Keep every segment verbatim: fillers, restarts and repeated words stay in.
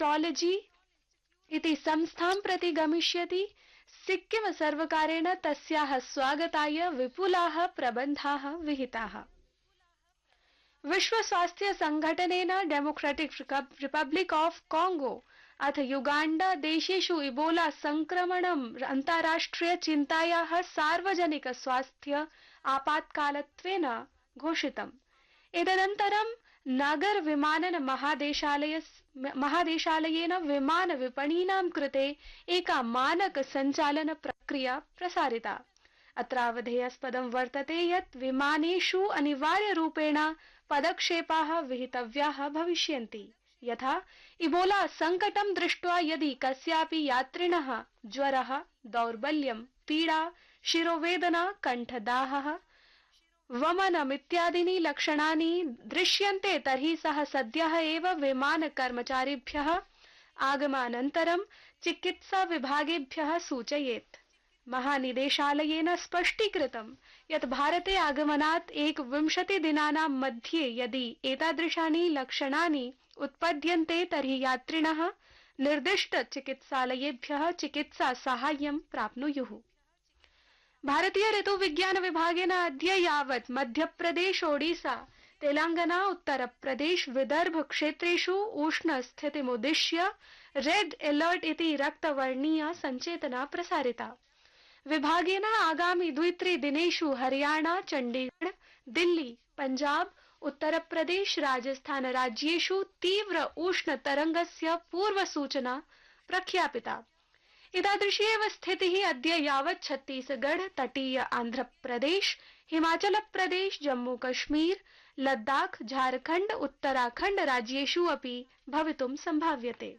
Virology इति संस्थां प्रति गमिष्यति। सिक्किम सर्वकारेण तस्याः स्वागताय विपुलाः प्रबन्धाः विहिताः। विश्व स्वास्थ्य संघटनेन डेमोक्रेटिक रिपब्लिक ऑफ कॉन्गो अथ युगांडा देशेषु इबोला संक्रमणम् अन्ताराष्ट्रिय चिन्तायाः सार्वजनिक स्वास्थ्य आपातकालत्वेन घोषितम्। एतदनन्तरं नागर विमानन महादेशालय महादेशालयेन विमान विपणीनां कृते एका मानक संचालन प्रक्रिया प्रसारिता। अत्रावधेयास्पदं वर्तते यत् विमानेषु अनिवार्यरूपेण पदक्षेपाः विहितव्याः भविष्यन्ति, यथा इबोला संकटं दृष्ट्वा यदि कस्यापि यात्रिणः ज्वरः, दौर्बल्यं, पीडा, शिरोवेदना, कण्ठदाहः, वमनम् इत्यादीनि लक्षणानि दृश्यन्ते तर्हि सः सद्यः एव विमानकर्मचारिभ्यः आगमनानन्तरं चिकित्सा विभागेभ्यः सूचयेत्। महानिदेशालयेन स्पष्टीकृतं यत् भारते आगमनात् एकविंशति दिनानां मध्ये यदि एतादृशानि लक्षणानि उत्पद्यन्ते तर्हि यात्रिणः निर्दिष्ट चिकित्सालयेभ्यः चिकित्सा साहाय्यं प्राप्नुयुः। भारतीय ऋतु विज्ञान विभागेन अद्य यावत् मध्यप्रदेश, ओडिशा, तेलंगाना, उत्तर प्रदेश, विदर्भ क्षेत्रेषु उष्ण स्थितिमुद्दिश्य रेड अलर्ट इति रक्तवर्णीय संचेतना प्रसारिता। विभागेन आगामि द्वित्रि दिनेषु हरियाणा, चंडीगढ़, दिल्ली, पंजाब, उत्तर प्रदेश, राजस्थान राज्येषु तीव्र उष्ण तरंगस्य पूर्वसूचना प्रख्यापिता। एतादृशी एव स्थितिः अद्य यावत् छत्तीसगढ़, तटीय आंध्र प्रदेश, हिमाचल प्रदेश, जम्मू कश्मीर, लद्दाख, झारखंड, उत्तराखंड राज्येषु अपि भवितुं संभाव्यते।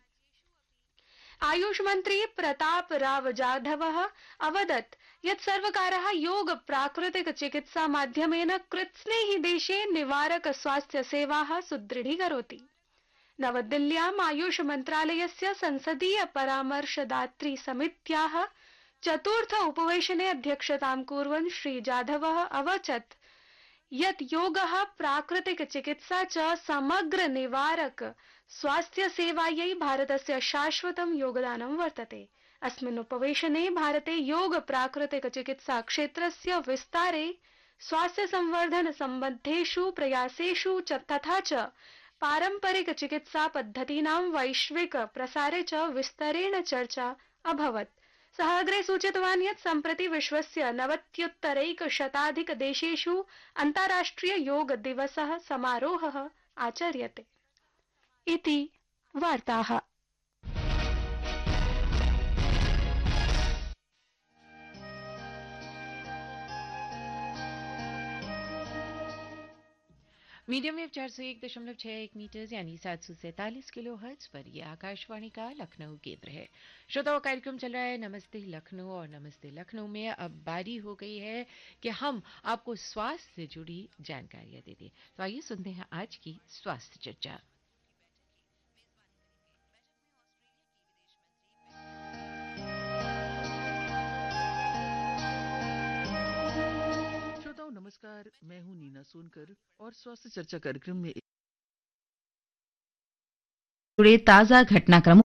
आयुष मंत्री प्रताप राव जाधवः अवदत् यत् सर्वकारः योग प्राकृतिक चिकित्सा माध्यमेन कृत्स्नेहि देशे निवारक स्वास्थ्य सेवाः सुदृढीकरोति। नवदिल्ल्याम् आयुष मन्त्रालयस्य संसदीय परामर्शदात्री समित्याः चतुर्थ उपवेशने अध्यक्षतां कुर्वन् श्री जाधवः अवचत् यत् योगः, प्राकृतिक चिकित्सा च समग्र निवारक स्वास्थ्य सेवायै भारतस्य शाश्वतं योगदानं वर्तते। अस्मिन् उपवेशने भारते योग प्राकृतिक चिकित्सा क्षेत्रस्य विस्तारे, स्वास्थ्य संवर्धन सम्बद्धेषु प्रयासेषु च तथा च पारंपरिक चिकित्सा पद्धतीनां वैश्विक प्रसारे च विस्तरेण चर्चा अभवत्। सः अग्रे सूचितवान् यत् सम्प्रति विश्वस्य नवत्युत्तरैकशताधिक देशेषु अन्ताराष्ट्रिय योग दिवसः समारोहः आचर्यते इति वार्ताः। मीडियम वेव चार सौ एक दशमलव छह एक मीटर यानी सात सौ सैतालीस किलो हर्ट्ज पर यह आकाशवाणी का लखनऊ केंद्र है। श्रोताओं, कार्यक्रम चल रहा है नमस्ते लखनऊ और नमस्ते लखनऊ में अब बारी हो गई है कि हम आपको स्वास्थ्य से जुड़ी जानकारियां दे दें। तो आइए सुनते हैं आज की स्वास्थ्य चर्चा। नमस्कार, मैं हूं नीना सोनकर और स्वास्थ्य चर्चा कार्यक्रम में जुड़े ताजा घटनाक्रमों